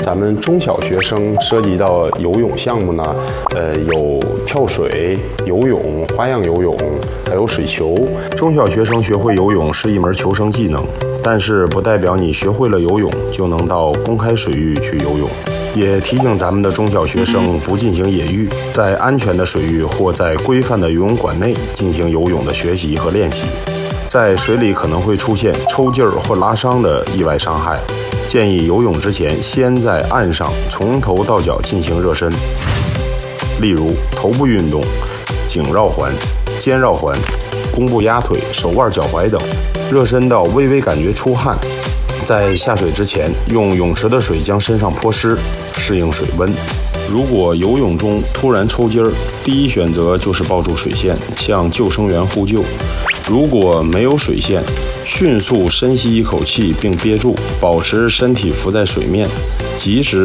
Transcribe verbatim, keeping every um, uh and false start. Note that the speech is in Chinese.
咱们中小学生涉及到游泳项目呢，呃，有跳水、游泳、花样游泳，还有水球。 中小学生学会游泳是一门求生技能，但是不代表你学会了游泳就能到公开水域去游泳。也提醒咱们的中小学生不进行野浴，在安全的水域或在规范的游泳馆内进行游泳的学习和练习。在水里可能会出现抽筋儿或拉伤的意外伤害，建议游泳之前先在岸上从头到脚进行热身，例如头部运动、颈绕环、肩绕环、弓步压腿、手腕、脚踝等，热身到微微感觉出汗。在下水之前，用泳池的水将身上泼湿，适应水温。如果游泳中突然抽筋儿，第一选择就是抱住水线，向救生员呼救。如果没有水线，迅速深吸一口气并憋住，保持身体浮在水面，及时